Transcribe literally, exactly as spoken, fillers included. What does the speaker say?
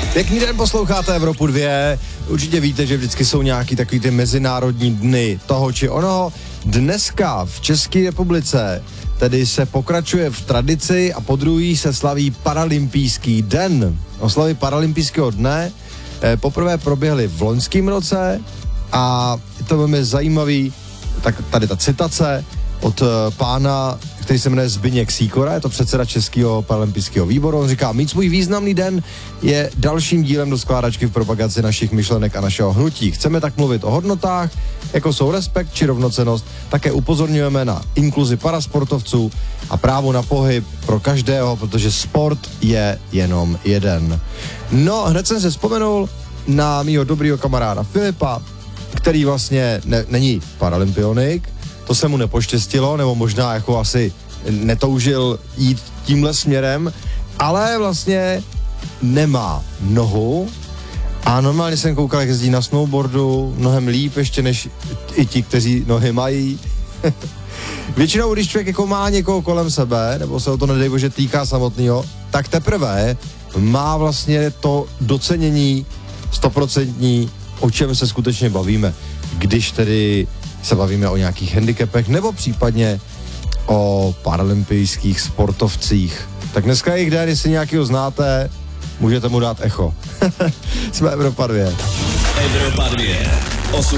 Pěkný den, posloucháte Evropu dva. Určitě víte, že vždycky jsou nějaký takový ty mezinárodní dny toho či onoho. Dneska v České republice tedy se pokračuje v tradici a podruhý se slaví Paralympijský den. Oslavy Paralympijského dne eh, poprvé proběhly v loňském roce a to velmi zajímavý, tak tady ta citace od uh, pána, který se jmenuje Zbyněk Sýkora, je to předseda Českého paralympijského výboru. On říká, mít svůj významný den je dalším dílem do skládačky v propagaci našich myšlenek a našeho hnutí. Chceme tak mluvit o hodnotách, jako jsou respekt či rovnocennost, také upozorňujeme na inkluzi parasportovců a právo na pohyb pro každého, protože sport je jenom jeden. No, hned jsem se vzpomenul na mýho dobrýho kamaráda Filipa, který vlastně ne, není paralympionik. To se mu nepoštěstilo, nebo možná jako asi netoužil jít tímhle směrem, ale vlastně nemá nohu a normálně jsem koukal, jak jezdí na snowboardu mnohem líp ještě než i ti, kteří nohy mají. Většinou, když člověk jako má někoho kolem sebe, nebo se o to nedej bože týká samotného, tak teprve má vlastně to docenění stoprocentní, o čem se skutečně bavíme, když tedy se bavíme o nějakých handicapech nebo případně o paralympijských sportovcích. Tak dneska je jich den, jestli nějakýho znáte, můžete mu dát echo. Jsme Evropa dva. Evropa dva.